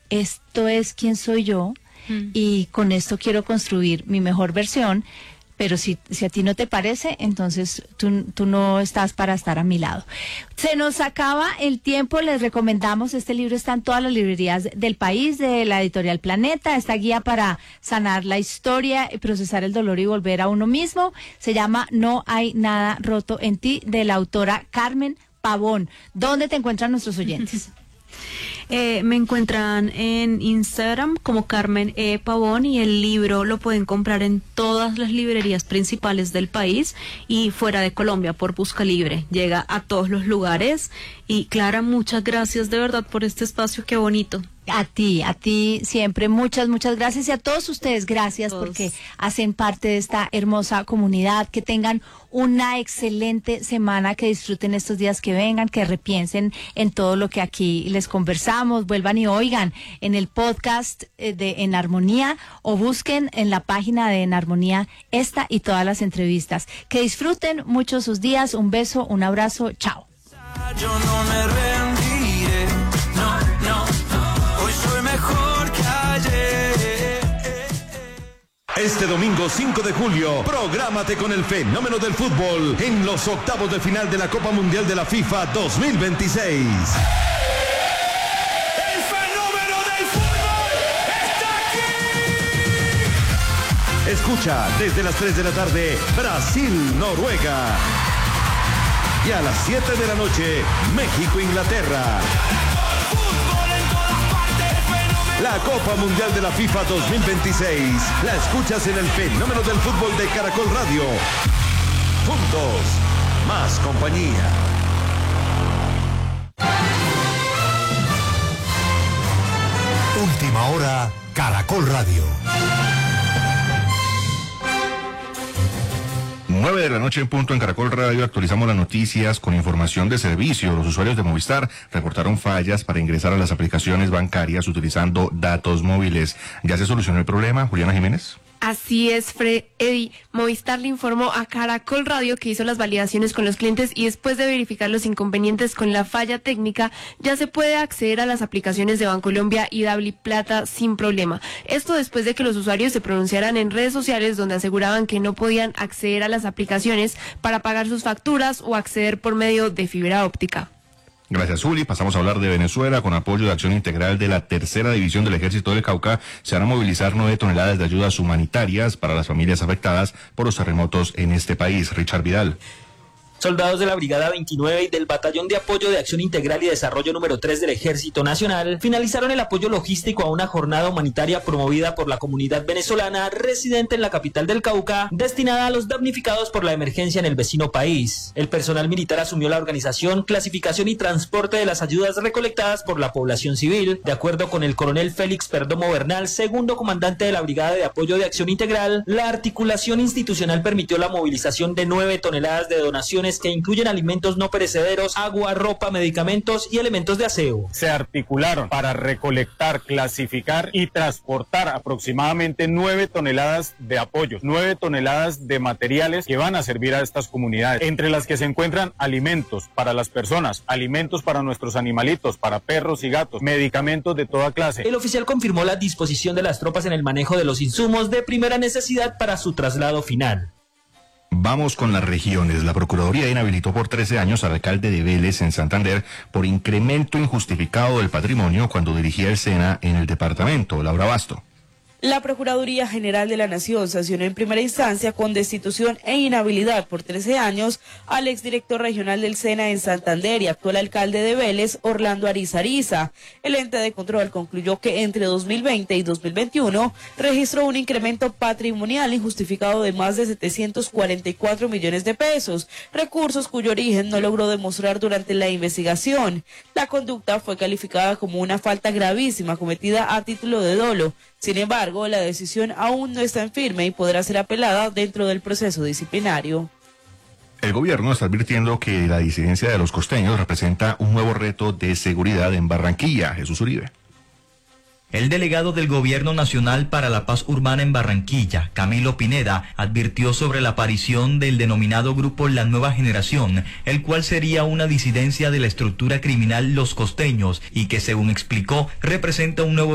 esto es quién soy yo y con esto quiero construir mi mejor versión. Pero si a ti no te parece, entonces tú no estás para estar a mi lado. Se nos acaba el tiempo, les recomendamos, este libro está en todas las librerías del país, de la editorial Planeta, esta guía para sanar la historia, procesar el dolor y volver a uno mismo. Se llama No hay nada roto en ti, de la autora Carmen Pavón. ¿Dónde te encuentran nuestros oyentes? Me encuentran en Instagram como Carmen Pavón, y el libro lo pueden comprar en todas las librerías principales del país y fuera de Colombia por Busca Libre. Llega a todos los lugares. Y Clara, muchas gracias de verdad por este espacio, qué bonito. A ti siempre, muchas gracias, y a todos ustedes, gracias porque hacen parte de esta hermosa comunidad. Que tengan una excelente semana, que disfruten estos días que vengan, que repiensen en todo lo que aquí les conversamos, vuelvan y oigan en el podcast de En Armonía, o busquen en la página de En Armonía esta y todas las entrevistas. Que disfruten mucho sus días, un beso, un abrazo, chao. Yo no me rendiré, no, hoy soy mejor que ayer. Este domingo 5 de julio, prográmate con el fenómeno del fútbol en los octavos de final de la Copa Mundial de la FIFA 2026. El fenómeno del fútbol está aquí. Escucha desde las 3 de la tarde, Brasil-Noruega. Y a las 7 de la noche, México-Inglaterra. La Copa Mundial de la FIFA 2026. La escuchas en el fenómeno del fútbol de Caracol Radio. Juntos, más compañía. Última hora, Caracol Radio. 9 de la noche en punto en Caracol Radio. Actualizamos las noticias con información de servicio. Los usuarios de Movistar reportaron fallas para ingresar a las aplicaciones bancarias utilizando datos móviles. ¿Ya se solucionó el problema, Juliana Jiménez? Así es, Eddie. Movistar le informó a Caracol Radio que hizo las validaciones con los clientes y después de verificar los inconvenientes con la falla técnica, ya se puede acceder a las aplicaciones de Bancolombia y DaviPlata sin problema. Esto después de que los usuarios se pronunciaran en redes sociales donde aseguraban que no podían acceder a las aplicaciones para pagar sus facturas o acceder por medio de fibra óptica. Gracias, Juli. Pasamos a hablar de Venezuela. Con apoyo de Acción Integral de la Tercera División del Ejército del Cauca, se van a movilizar 9 toneladas de ayudas humanitarias para las familias afectadas por los terremotos en este país. Richard Vidal. Soldados de la Brigada 29 y del Batallón de Apoyo de Acción Integral y Desarrollo número 3 del Ejército Nacional finalizaron el apoyo logístico a una jornada humanitaria promovida por la comunidad venezolana residente en la capital del Cauca, destinada a los damnificados por la emergencia en el vecino país. El personal militar asumió la organización, clasificación y transporte de las ayudas recolectadas por la población civil. De acuerdo con el coronel Félix Perdomo Bernal, segundo comandante de la Brigada de Apoyo de Acción Integral, la articulación institucional permitió la movilización de 9 toneladas de donaciones que incluyen alimentos no perecederos, agua, ropa, medicamentos y elementos de aseo. Se articularon para recolectar, clasificar y transportar aproximadamente 9 toneladas de apoyos, 9 toneladas de materiales que van a servir a estas comunidades, entre las que se encuentran alimentos para las personas, alimentos para nuestros animalitos, para perros y gatos, medicamentos de toda clase. El oficial confirmó la disposición de las tropas en el manejo de los insumos de primera necesidad para su traslado final. Vamos con las regiones. La Procuraduría inhabilitó por 13 años al alcalde de Vélez, en Santander, por incremento injustificado del patrimonio cuando dirigía el SENA en el departamento. Laura Basto. La Procuraduría General de la Nación sancionó en primera instancia con destitución e inhabilidad por 13 años al exdirector regional del SENA en Santander y actual alcalde de Vélez, Orlando Ariza Ariza. El ente de control concluyó que entre 2020 y 2021 registró un incremento patrimonial injustificado de más de 744 millones de pesos, recursos cuyo origen no logró demostrar durante la investigación. La conducta fue calificada como una falta gravísima cometida a título de dolo. Sin embargo, la decisión aún no está en firme y podrá ser apelada dentro del proceso disciplinario. El gobierno está advirtiendo que la disidencia de los costeños representa un nuevo reto de seguridad en Barranquilla. Jesús Uribe. El delegado del Gobierno Nacional para la Paz Urbana en Barranquilla, Camilo Pineda, advirtió sobre la aparición del denominado grupo La Nueva Generación, el cual sería una disidencia de la estructura criminal Los Costeños y que, según explicó, representa un nuevo